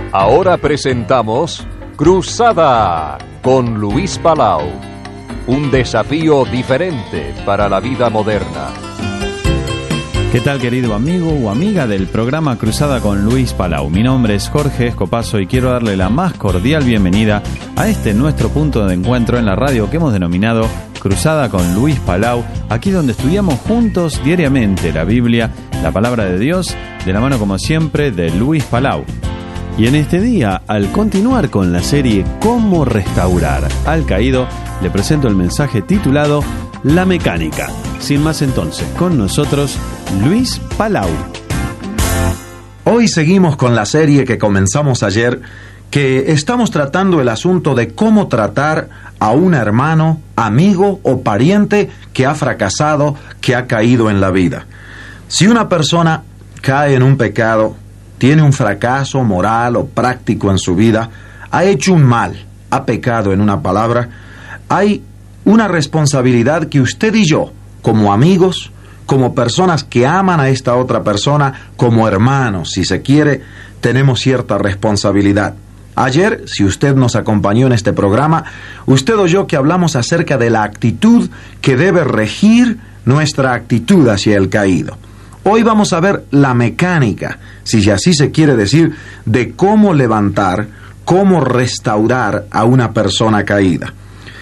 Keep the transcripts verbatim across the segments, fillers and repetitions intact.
Ahora presentamos Cruzada con Luis Palau. Un desafío diferente para la vida moderna. ¿Qué tal, querido amigo o amiga del programa Cruzada con Luis Palau? Mi nombre es Jorge Escopazo y quiero darle la más cordial bienvenida a este nuestro punto de encuentro en la radio que hemos denominado Cruzada con Luis Palau, aquí donde estudiamos juntos diariamente la Biblia, la palabra de Dios, de la mano como siempre de Luis Palau. Y en este día, al continuar con la serie Cómo restaurar al caído, le presento el mensaje titulado La mecánica. Sin más entonces, con nosotros, Luis Palau. Hoy seguimos con la serie que comenzamos ayer, que estamos tratando el asunto de cómo tratar a un hermano, amigo o pariente que ha fracasado, que ha caído en la vida. Si una persona cae en un pecado, tiene un fracaso moral o práctico en su vida, ha hecho un mal, ha pecado en una palabra, hay una responsabilidad que usted y yo, como amigos, como personas que aman a esta otra persona, como hermanos, si se quiere, tenemos cierta responsabilidad. Ayer, si usted nos acompañó en este programa, usted oyó que hablamos acerca de la actitud que debe regir nuestra actitud hacia el caído. Hoy vamos a ver la mecánica, si así se quiere decir, de cómo levantar, cómo restaurar a una persona caída.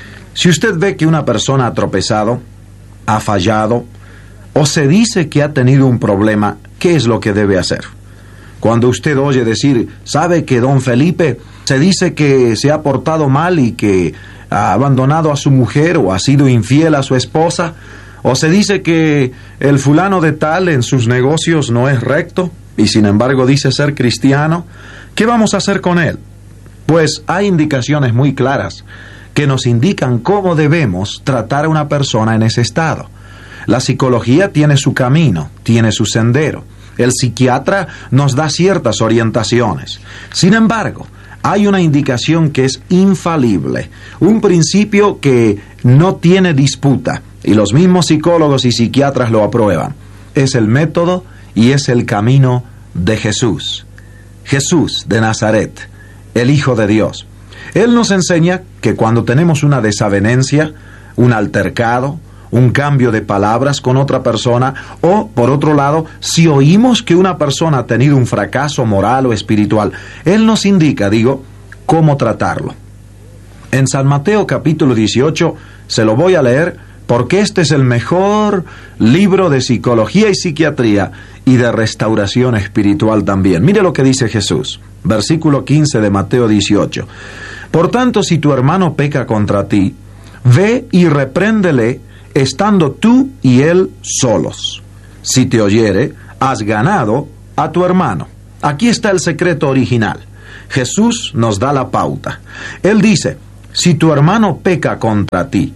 Si usted ve que una persona ha tropezado, ha fallado, o se dice que ha tenido un problema, ¿qué es lo que debe hacer? Cuando usted oye decir, ¿sabe que don Felipe se dice que se ha portado mal y que ha abandonado a su mujer o ha sido infiel a su esposa? ¿O se dice que el fulano de tal en sus negocios no es recto y sin embargo dice ser cristiano? ¿Qué vamos a hacer con él? Pues hay indicaciones muy claras que nos indican cómo debemos tratar a una persona en ese estado. La psicología tiene su camino, tiene su sendero. El psiquiatra nos da ciertas orientaciones. Sin embargo, hay una indicación que es infalible, un principio que no tiene disputa, y los mismos psicólogos y psiquiatras lo aprueban. Es el método y es el camino de Jesús. Jesús de Nazaret, el Hijo de Dios. Él nos enseña que cuando tenemos una desavenencia, un altercado, un cambio de palabras con otra persona, o, por otro lado, si oímos que una persona ha tenido un fracaso moral o espiritual, Él nos indica, digo, cómo tratarlo. En San Mateo capítulo dieciocho, se lo voy a leer porque este es el mejor libro de psicología y psiquiatría y de restauración espiritual también. Mire lo que dice Jesús, versículo quince de Mateo dieciocho. Por tanto, si tu hermano peca contra ti, ve y repréndele, estando tú y él solos. Si te oyere, has ganado a tu hermano. Aquí está el secreto original. Jesús nos da la pauta. Él dice, si tu hermano peca contra ti,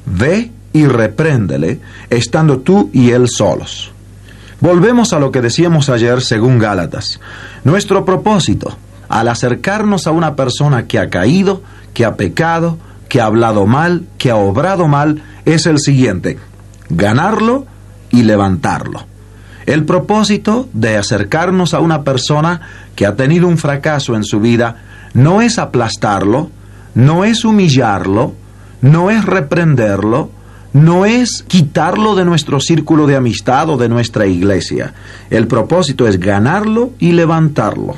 ve y repréndele, estando tú y él solos. Volvemos a lo que decíamos ayer según Gálatas. Nuestro propósito, al acercarnos a una persona que ha caído, que ha pecado, que ha hablado mal, que ha obrado mal, es el siguiente: ganarlo y levantarlo. El propósito de acercarnos a una persona que ha tenido un fracaso en su vida no es aplastarlo, no es humillarlo, no es reprenderlo, no es quitarlo de nuestro círculo de amistad o de nuestra iglesia. El propósito es ganarlo y levantarlo.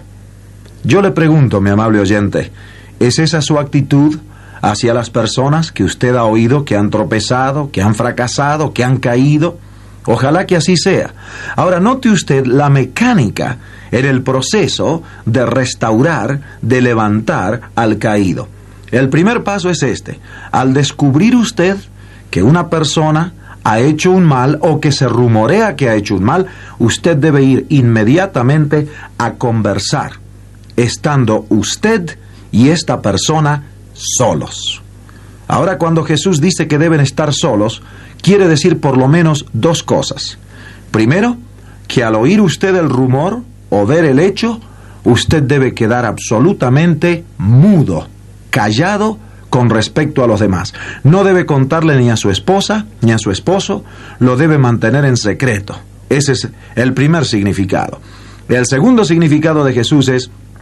Yo le pregunto, mi amable oyente, ¿es esa su actitud hacia las personas que usted ha oído que han tropezado, que han fracasado, que han caído? Ojalá que así sea. Ahora, note usted la mecánica en el proceso de restaurar, de levantar al caído. El primer paso es este: al descubrir usted que una persona ha hecho un mal o que se rumorea que ha hecho un mal, usted debe ir inmediatamente a conversar, estando usted y esta persona solos. Ahora, cuando Jesús dice que deben estar solos, quiere decir por lo menos dos cosas. Primero, que al oír usted el rumor o ver el hecho, usted debe quedar absolutamente mudo, callado con respecto a los demás. No debe contarle ni a su esposa ni a su esposo, lo debe mantener en secreto. Ese es el primer significado. El segundo significado de Jesús es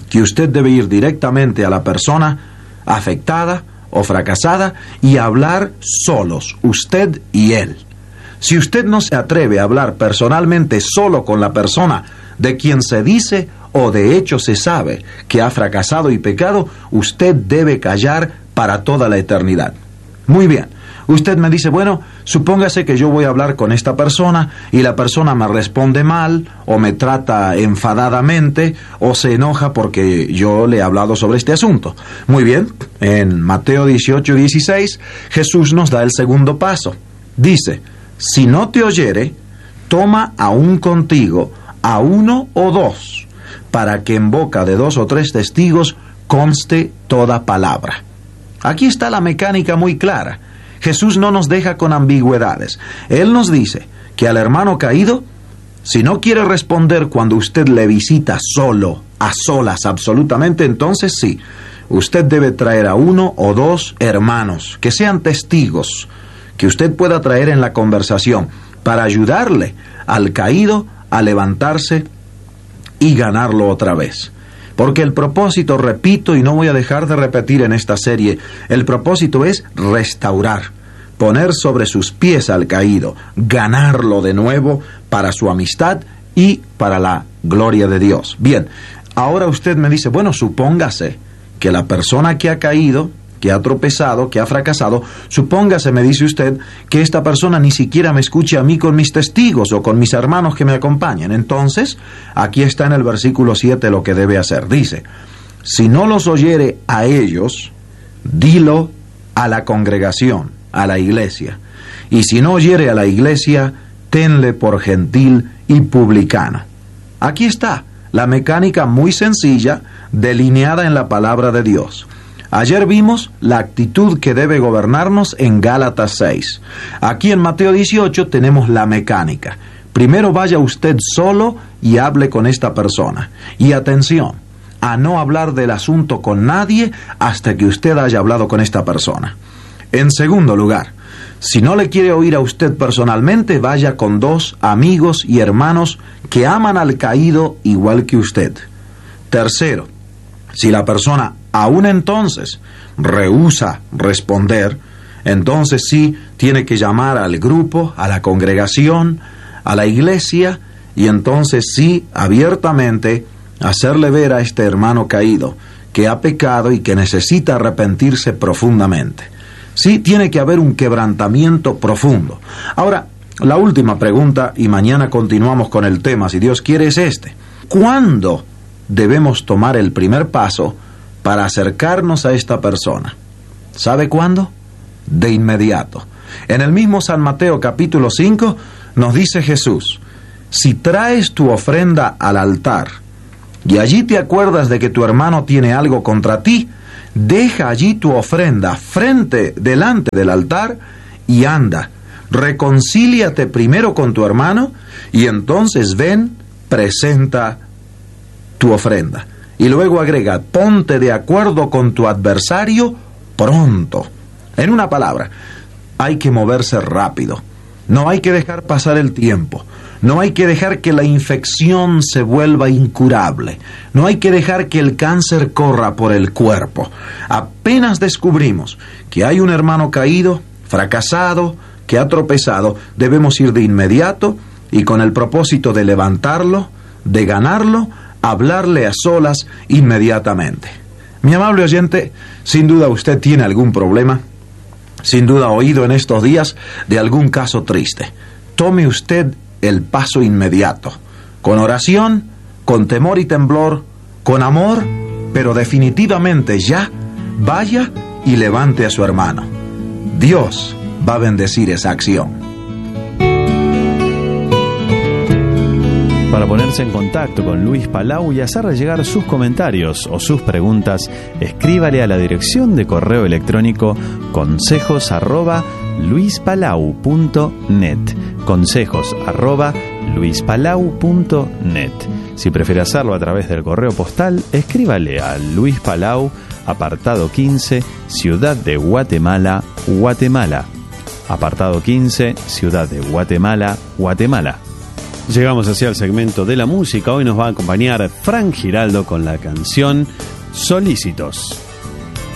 que usted debe ir directamente a la persona afectada o fracasada y hablar solos, usted y él. Si usted no se atreve a hablar personalmente solo con la persona de quien se dice o de hecho se sabe que ha fracasado y pecado, usted debe callar para toda la eternidad. Muy bien. Usted me dice, bueno, supóngase que yo voy a hablar con esta persona y la persona me responde mal o me trata enfadadamente o se enoja porque yo le he hablado sobre este asunto. Muy bien, en Mateo dieciocho dieciséis, Jesús nos da el segundo paso. Dice, si no te oyere, toma aún contigo a uno o dos, para que en boca de dos o tres testigos conste toda palabra. Aquí está la mecánica muy clara. Jesús no nos deja con ambigüedades. Él nos dice que al hermano caído, si no quiere responder cuando usted le visita solo, a solas, absolutamente, entonces sí, usted debe traer a uno o dos hermanos, que sean testigos, que usted pueda traer en la conversación, para ayudarle al caído a levantarse y ganarlo otra vez. Porque el propósito, repito, y no voy a dejar de repetir en esta serie, el propósito es restaurar, poner sobre sus pies al caído, ganarlo de nuevo para su amistad y para la gloria de Dios. Bien, ahora usted me dice, bueno, supóngase que la persona que ha caído, que ha tropezado, que ha fracasado, supóngase, me dice usted, que esta persona ni siquiera me escuche a mí con mis testigos o con mis hermanos que me acompañan. Entonces, aquí está en el versículo siete lo que debe hacer. Dice, si no los oyere a ellos, dilo a la congregación, a la iglesia. Y si no oyere a la iglesia, tenle por gentil y publicano. Aquí está la mecánica muy sencilla, delineada en la palabra de Dios. Ayer vimos la actitud que debe gobernarnos en Gálatas seis. Aquí en Mateo dieciocho tenemos la mecánica. Primero vaya usted solo y hable con esta persona. Y atención, a no hablar del asunto con nadie hasta que usted haya hablado con esta persona. En segundo lugar, si no le quiere oír a usted personalmente, vaya con dos amigos y hermanos que aman al caído igual que usted. Tercero, si la persona aún entonces rehúsa responder, entonces sí tiene que llamar al grupo, a la congregación, a la iglesia, y entonces sí abiertamente hacerle ver a este hermano caído que ha pecado y que necesita arrepentirse profundamente. Sí tiene que haber un quebrantamiento profundo. Ahora, la última pregunta, y mañana continuamos con el tema, si Dios quiere, es este. ¿Cuándo debemos tomar el primer paso para acercarnos a esta persona? ¿Sabe cuándo? De inmediato. En el mismo San Mateo capítulo cinco nos dice Jesús, si traes tu ofrenda al altar y allí te acuerdas de que tu hermano tiene algo contra ti, deja allí tu ofrenda frente, delante del altar y anda, reconcíliate primero con tu hermano y entonces ven, presenta tu ofrenda. Y luego agrega, ponte de acuerdo con tu adversario pronto. En una palabra, hay que moverse rápido. No hay que dejar pasar el tiempo. No hay que dejar que la infección se vuelva incurable. No hay que dejar que el cáncer corra por el cuerpo. Apenas descubrimos que hay un hermano caído, fracasado, que ha tropezado, debemos ir de inmediato y con el propósito de levantarlo, de ganarlo, hablarle a solas inmediatamente. Mi amable oyente, sin duda usted tiene algún problema, sin duda ha oído en estos días de algún caso triste. Tome usted el paso inmediato, con oración, con temor y temblor, con amor, pero definitivamente ya, vaya y levante a su hermano. Dios va a bendecir esa acción. Para ponerse en contacto con Luis Palau y hacerle llegar sus comentarios o sus preguntas, escríbale a la dirección de correo electrónico consejos arroba luispalau punto net. Consejos arroba luispalau punto net. Si prefiere hacerlo a través del correo postal, escríbale a Luis Palau, apartado quince, Ciudad de Guatemala, Guatemala. Apartado quince, Ciudad de Guatemala, Guatemala. Llegamos hacia el segmento de la música. Hoy nos va a acompañar Fran Giraldo con la canción Solícitos.